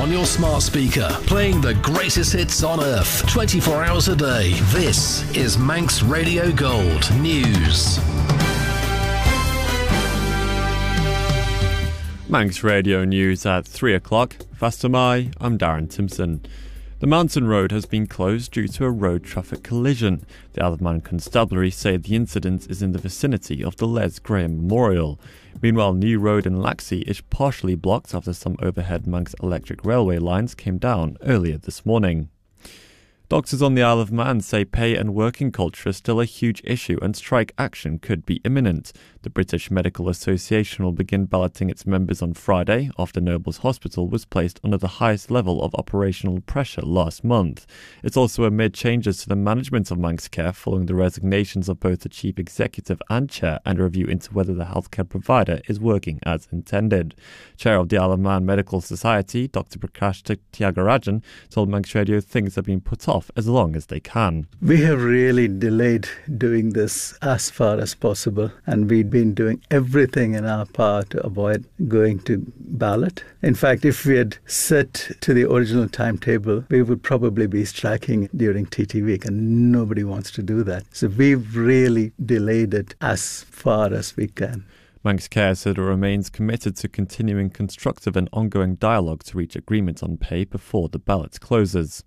on your smart speaker, playing the greatest hits on earth, 24 hours a day. This is Manx Radio Gold News. Manx Radio News at 3 o'clock. Fastamai, I'm Darren Timpson. The Mountain Road has been closed due to a road traffic collision. The Isle of Man Constabulary say the incident is in the vicinity of the Les Graham Memorial. Meanwhile, New Road in Laxey is partially blocked after some overhead Manx electric railway lines came down earlier this morning. Doctors on the Isle of Man say pay and working culture is still a huge issue and strike action could be imminent. The British Medical Association will begin balloting its members on Friday after Nobles Hospital was placed under the highest level of operational pressure last month. It's also amid changes to the management of Manx Care following the resignations of both the Chief Executive and Chair and a review into whether the healthcare provider is working as intended. Chair of the Isle of Man Medical Society, Dr. Prakash Tyagarajan, told Manx Radio things have been put off as long as they can. We have really delayed doing this as far as possible, and we've been doing everything in our power to avoid going to ballot. In fact, if we had set to the original timetable, we would probably be striking during TT week, and nobody wants to do that. So we've really delayed it as far as we can. Manx Care said it remains committed to continuing constructive and ongoing dialogue to reach agreement on pay before the ballot closes.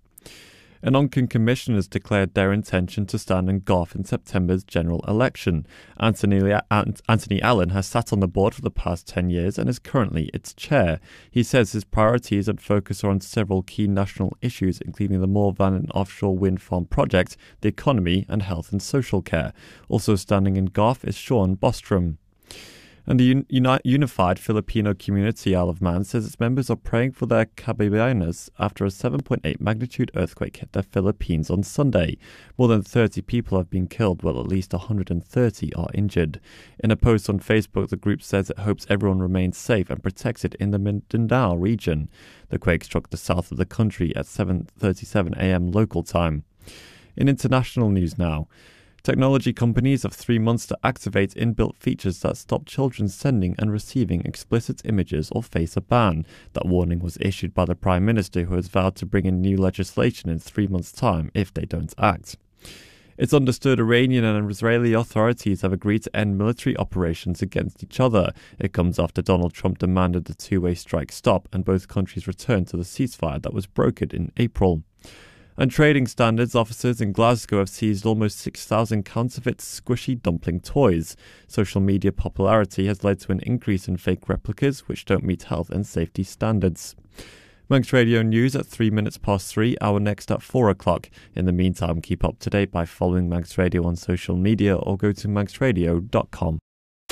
An Oncan Commission has declared their intention to stand in Garth in September's general election. Anthony Allen has sat on the board for the past 10 years and is currently its chair. He says his priorities and focus are on several key national issues, including the Morvan and offshore wind farm project, the economy and health and social care. Also standing in Garth is Sean Bostrom. And the Unified Filipino Community Isle of Man says its members are praying for their kababayanas after a 7.8 magnitude earthquake hit the Philippines on Sunday. More than 30 people have been killed, while at least 130 are injured. In a post on Facebook, the group says it hopes everyone remains safe and protected in the Mindanao region. The quake struck the south of the country at 7:37 a.m. local time. In international news now, technology companies have 3 months to activate inbuilt features that stop children sending and receiving explicit images or face a ban. That warning was issued by the Prime Minister, who has vowed to bring in new legislation in 3 months' time if they don't act. It's understood Iranian and Israeli authorities have agreed to end military operations against each other. It comes after Donald Trump demanded the two-way strike stop and both countries return to the ceasefire that was brokered in April. And trading standards officers in Glasgow have seized almost 6,000 counterfeit squishy dumpling toys. Social media popularity has led to an increase in fake replicas which don't meet health and safety standards. Manx Radio News at 3:03, our next at 4 o'clock. In the meantime, keep up to date by following Manx Radio on social media or go to manxradio.com.